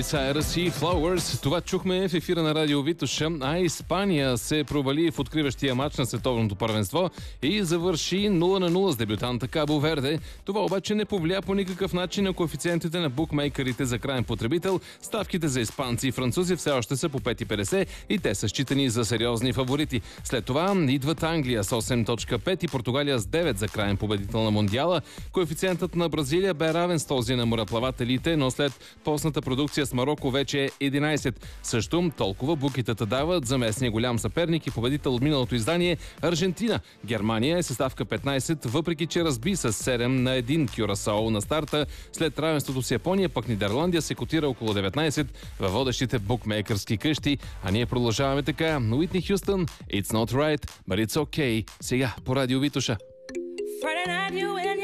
Майли Сайръс и Flowers. Това чухме в ефира на Радио Витоша, а Испания се провали в откриващия матч на световното първенство и завърши 0-0 с дебютанта Кабо Верде. Това обаче не повлия по никакъв начин на коефициентите на букмейкерите за крайен потребител. Ставките за испанци и французи все още са по 5,50 и те са считани за сериозни фаворити. След това идват Англия с 8,5 и Португалия с 9 за крайен победител на Мондиала. Коефициентът на Бразилия бе равен с този на мореплавателите, но след постната продукция с Мароко вече е 11. Също толкова букитата дават за местния голям съперник и победител от миналото издание Аржентина. Германия е със ставка 15, въпреки че разби с 7-1 Кюрасао на старта. След равенството с Япония, пък Нидерландия се котира около 19 във водещите букмейкърски къщи. А ние продължаваме така. Уитни Хюстън, It's not right, but it's okay. Сега по Радио Витоша.